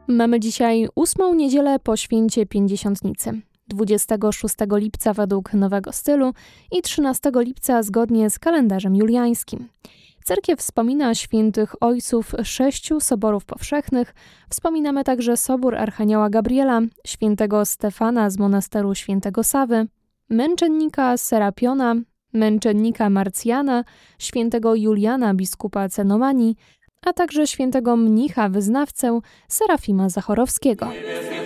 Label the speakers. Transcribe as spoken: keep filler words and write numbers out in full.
Speaker 1: Mamy dzisiaj ósmą niedzielę po święcie Pięćdziesiątnicy, dwudziestego szóstego lipca według nowego stylu i trzynastego lipca zgodnie z kalendarzem juliańskim. Cerkiew wspomina świętych ojców sześciu soborów powszechnych. Wspominamy także sobór Archanioła Gabriela, świętego Stefana z monasteru świętego Sawy, męczennika Serapiona, męczennika Marcjana, świętego Juliana biskupa Cenomanii, a także świętego mnicha wyznawcę Serafima Zachorowskiego.